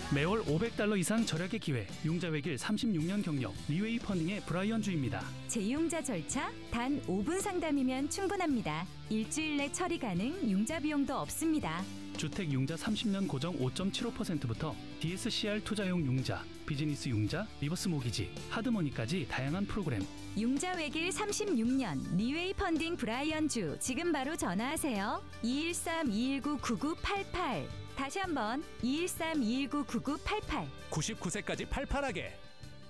매월 $500 이상 절약의 기회, 융자 외길 36년 경력, 리웨이 펀딩의 브라이언 주입니다. 재융자 절차 단 5분 상담이면 충분합니다. 일주일 내 처리 가능, 융자 비용도 없습니다. 주택 융자 30년 고정 5.75%부터 DSCR 투자용 융자, 비즈니스 융자, 리버스 모기지, 하드머니까지 다양한 프로그램. 융자 외길 36년 리웨이 펀딩 브라이언 주, 지금 바로 전화하세요. 213-219-9988. 다시 한번 213-219-9988. 99세까지 팔팔하게.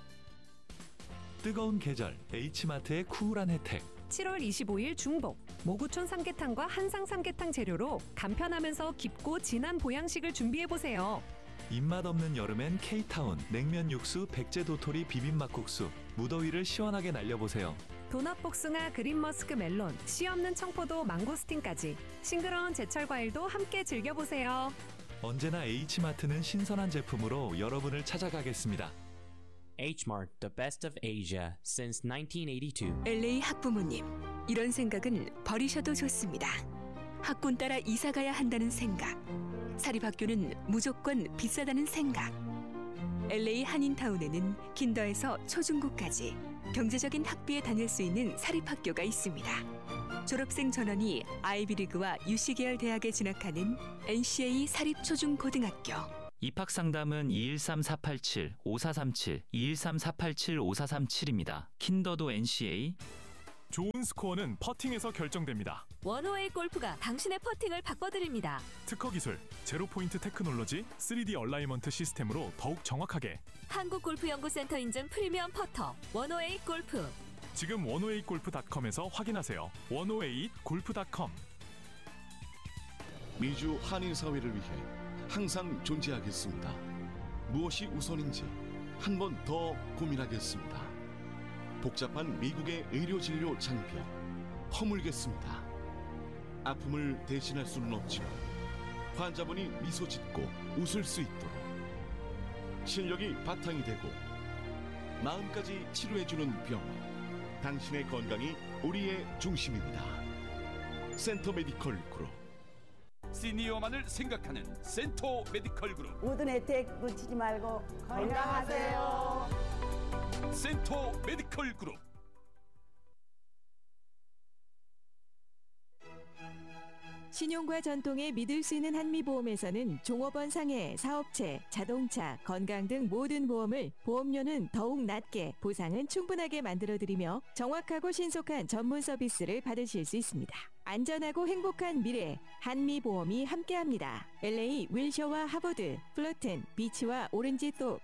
뜨거운 계절 H마트의 쿨한 혜택. 7월 25일 중복 모구촌 삼계탕과 한상 삼계탕 재료로 간편하면서 깊고 진한 보양식을 준비해보세요. 입맛 없는 여름엔 K타운 냉면 육수 백제 도토리 비빔막국수, 무더위를 시원하게 날려보세요. 도넛 복숭아 그린 머스크 멜론, 씨 없는 청포도 망고스틴까지 싱그러운 제철 과일도 함께 즐겨보세요. 언제나 H마트는 신선한 제품으로 여러분을 찾아가겠습니다. H-Mart, the best of Asia since 1982. LA 학부모님, 이런 생각은 버리셔도 좋습니다. 학군 따라 이사 가야 한다는 생각, 사립학교는 무조건 비싸다는 생각. LA 한인타운에는 킨더에서 초중고까지 경제적인 학비에 다닐 수 있는 사립학교가 있습니다. 졸업생 전원이 아이비리그와 UC 계열 대학에 진학하는 NCA 사립초중고등학교. 입학상담은 213-487-5437, 213-487-5437입니다. 킨더도 NCA. 좋은 스코어는 퍼팅에서 결정됩니다. 원호웨이 골프가 당신의 퍼팅을 바꿔드립니다. 특허 기술, 제로포인트 테크놀로지, 3D 얼라이먼트 시스템으로 더욱 정확하게. 한국골프연구센터 인증 프리미엄 퍼터 원호웨이 골프. 지금 108골프.com에서 확인하세요. 108골프.com. 미주 한인사회를 위해 항상 존재하겠습니다. 무엇이 우선인지 한 번 더 고민하겠습니다. 복잡한 미국의 의료진료 장벽 허물겠습니다. 아픔을 대신할 수는 없지만 환자분이 미소 짓고 웃을 수 있도록 실력이 바탕이 되고 마음까지 치료해주는 병원, 당신의 건강이 우리의 중심입니다. 센터 메디컬 그룹. 시니어만을 생각하는 센터 메디컬 그룹. 모든 혜택 놓치지 말고 건강하세요. 센터 메디컬 그룹. 신용과 전통에 믿을 수 있는 한미보험에서는 종업원 상해, 사업체, 자동차, 건강 등 모든 보험을 보험료는 더욱 낮게, 보상은 충분하게 만들어드리며 정확하고 신속한 전문 서비스를 받으실 수 있습니다. 안전하고 행복한 미래, 한미보험이 함께합니다. LA 윌셔와 하버드, 플러튼, 비치와 오렌지 또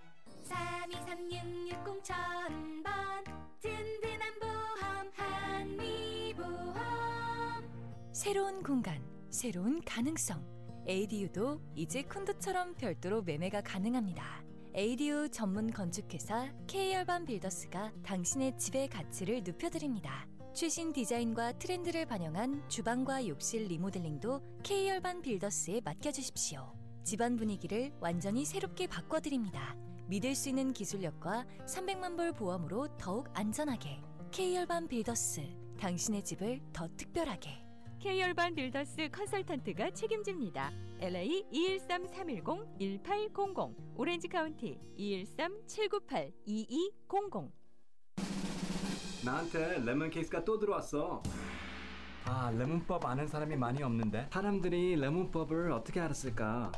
323660,000번 든든한 보험 한미보험. 새로운 공간, 새로운 가능성. ADU도 이제 콘도처럼 별도로 매매가 가능합니다. ADU 전문 건축회사 K열반 빌더스가 당신의 집의 가치를 높여드립니다. 최신 디자인과 트렌드를 반영한 주방과 욕실 리모델링도 K열반 빌더스에 맡겨주십시오. 집안 분위기를 완전히 새롭게 바꿔드립니다. 믿을 수 있는 기술력과 300만 불 보험으로 더욱 안전하게. K열반 빌더스, 당신의 집을 더 특별하게. K열반 빌더스 컨설턴트가 책임집니다. LA 213-310-1800, 오렌지 카운티 213-798-2200. 나한테 레몬 케이스가 또 들어왔어. 아, 레몬법 아는 사람이 많이 없는데 사람들이 레몬법을 어떻게 알았을까?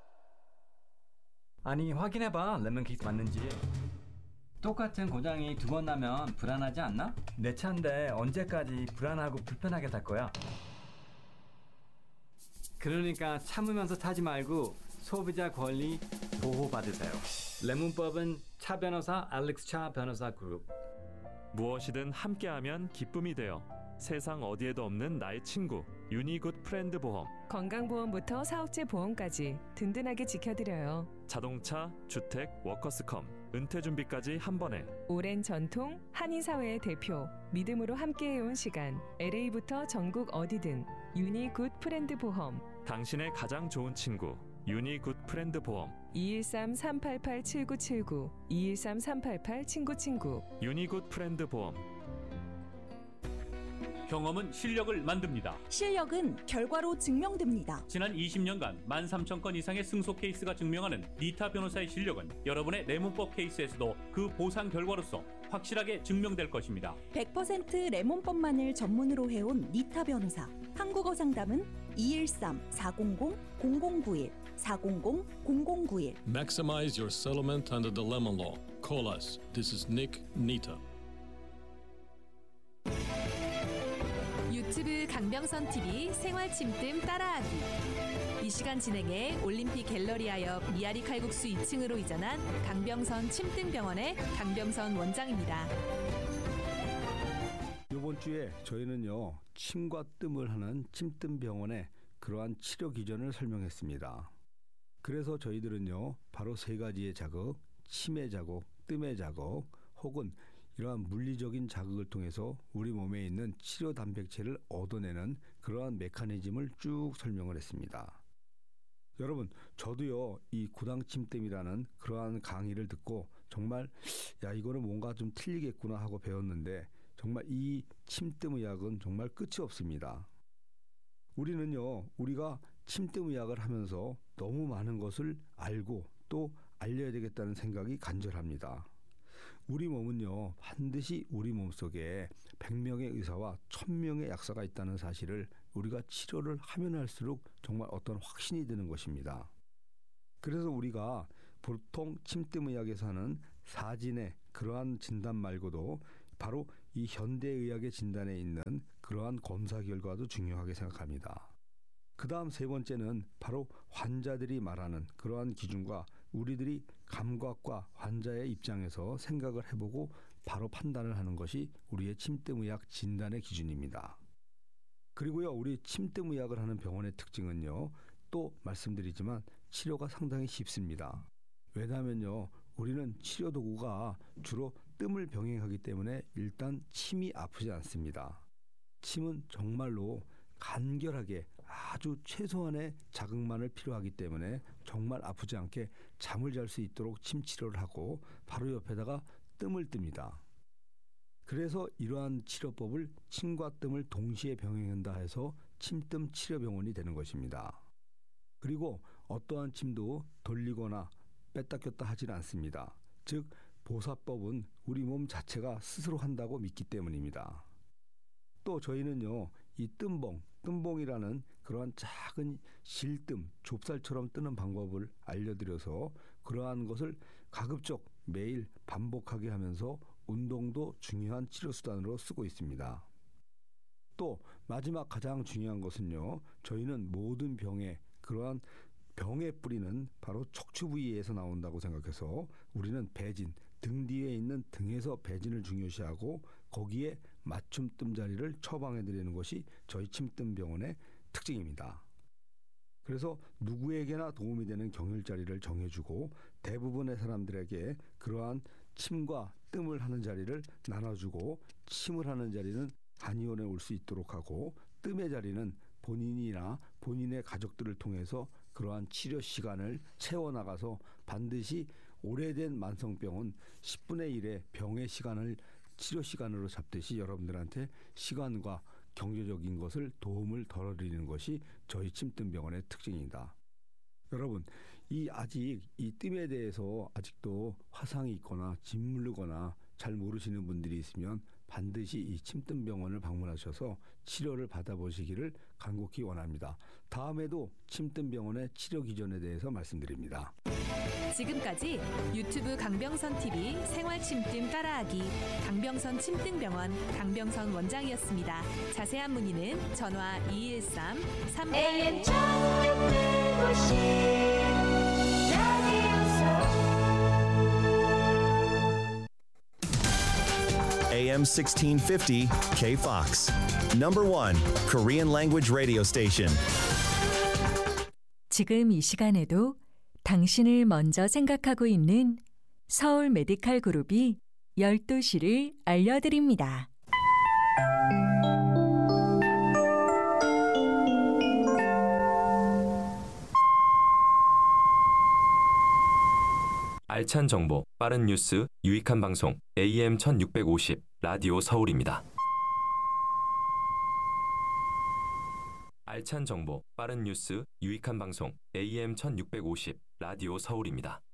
아니, 확인해봐. 레몬 케이스 맞는지. 똑같은 고장이 2번 나면 불안하지 않나? 내 차인데 언제까지 불안하고 불편하게 탈 거야? 그러니까 참으면서 타지 말고 소비자 권리 보호받으세요. 레몬법은 차 변호사 알렉스 차 변호사 그룹. 무엇이든 함께하면 기쁨이 되어 세상 어디에도 없는 나의 친구 유니굿 프렌드 보험. 건강보험부터 사업체 보험까지 든든하게 지켜드려요. 자동차, 주택, 워커스컴, 은퇴준비까지 한 번에. 오랜 전통, 한인사회의 대표, 믿음으로 함께해온 시간. LA부터 전국 어디든 유니굿 프렌드 보험. 당신의 가장 좋은 친구 유니굿 프렌드 보험. 213-388-7979, 213-388-친구친구. 유니굿 프렌드 보험. 경험은 실력을 만듭니다. 실력은 결과로 증명됩니다. 지난 20년간 13,000건 이상의 승소 케이스가 증명하는 니타 변호사의 실력은 여러분의 레몬법 케이스에서도 그 보상 결과로서 확실하게 증명될 것입니다. 100% 레몬법만을 전문으로 해온 니타 변호사. 한국어 상담은 213-400-0091, 400-0091. Maximize your settlement under the lemon law. Call us. This is Nick Nita. 유튜브 강병선 TV 생활 침뜸 따라하기. 이 시간 진행해 올림픽 갤러리아옆 미아리 칼국수 2층으로 이전한 강병선 침뜸병원의 강병선 원장입니다. 이번 주에 저희는요, 침과 뜸을 하는 침뜸병원의 그러한 치료 기전을 설명했습니다. 그래서 저희들은요, 바로 세 가지의 자극, 침의 자극, 뜸의 자극, 혹은 이러한 물리적인 자극을 통해서 우리 몸에 있는 치료 단백질을 얻어내는 그러한 메커니즘을 쭉 설명을 했습니다. 여러분, 저도요, 이 구당침뜸이라는 그러한 강의를 듣고 정말 이거는 뭔가 좀 틀리겠구나 하고 배웠는데 정말 이 침뜸의학은 정말 끝이 없습니다. 우리가 침뜸의학을 하면서 너무 많은 것을 알고 또 알려야 되겠다는 생각이 간절합니다. 우리 몸은요, 반드시 우리 몸속에 100명의 의사와 1000명의 약사가 있다는 사실을 우리가 치료를 하면 할수록 정말 어떤 확신이 드는 것입니다. 그래서 우리가 보통 침뜸의학에서 하는 사진의 그러한 진단 말고도 바로 이 현대의학의 진단에 있는 그러한 검사 결과도 중요하게 생각합니다. 그 다음 세 번째는 바로 환자들이 말하는 그러한 기준과 우리들이 감각과 환자의 입장에서 생각을 해보고 바로 판단을 하는 것이 우리의 침뜸의학 진단의 기준입니다. 그리고요, 우리 침뜸의학을 하는 병원의 특징은요, 또 말씀드리지만 치료가 상당히 쉽습니다. 왜냐하면요, 우리는 치료 도구가 주로 뜸을 병행하기 때문에 일단 침이 아프지 않습니다. 침은 정말로 간결하게 아주 최소한의 자극만을 필요하기 때문에 정말 아프지 않게 잠을 잘 수 있도록 침 치료를 하고 바로 옆에다가 뜸을 뜹니다. 그래서 이러한 치료법을 침과 뜸을 동시에 병행한다 해서 침뜸 치료병원이 되는 것입니다. 그리고 어떠한 침도 돌리거나 뺐다 꼈다 하지는 않습니다. 즉 보사법은 우리 몸 자체가 스스로 한다고 믿기 때문입니다. 또 저희는요, 이 뜸봉이라는 그러한 작은 실뜸, 좁쌀처럼 뜨는 방법을 알려드려서 그러한 것을 가급적 매일 반복하게 하면서 운동도 중요한 치료수단으로 쓰고 있습니다. 또 마지막 가장 중요한 것은요, 저희는 모든 병에 그러한 병의 뿌리는 바로 척추 부위에서 나온다고 생각해서 우리는 배진, 등 뒤에 있는 등에서 배진을 중요시하고 거기에 맞춤 뜸자리를 처방해드리는 것이 저희 침뜸병원의 특징입니다. 그래서 누구에게나 도움이 되는 경혈자리를 정해주고 대부분의 사람들에게 그러한 침과 뜸을 하는 자리를 나눠주고 침을 하는 자리는 한의원에 올 수 있도록 하고 뜸의 자리는 본인이나 본인의 가족들을 통해서 그러한 치료 시간을 채워나가서 반드시 오래된 만성병은 10분의 1의 병의 시간을 치료 시간으로 잡듯이 여러분들한테 시간과 경제적인 것을 도움을 덜어드리는 것이 저희 침뜸병원의 특징입니다. 여러분, 아직 이 뜸에 대해서 아직도 화상이 있거나 짓무르거나 잘 모르시는 분들이 있으면 반드시 이 침뜸병원을 방문하셔서 치료를 받아보시기를 간곡히 원합니다. 다음에도 침뜸병원의 치료 기전에 대해서 말씀드립니다. 지금까지 유튜브 강병선 TV 생활 침뜸 따라하기 강병선 침뜸병원 강병선 원장이었습니다. 자세한 문의는 전화 213-38 AM 1650 AM 1650 KFOX. Number 1 Korean language radio station. 지금 이 시간에도 당신을 먼저 생각하고 있는 서울 메디칼 그룹이 12시를 알려드립니다. 알찬 정보, 빠른 뉴스, 유익한 방송 AM 1650 라디오 서울입니다. 알찬 정보, 빠른 뉴스, 유익한 방송 AM 1650 라디오 서울입니다.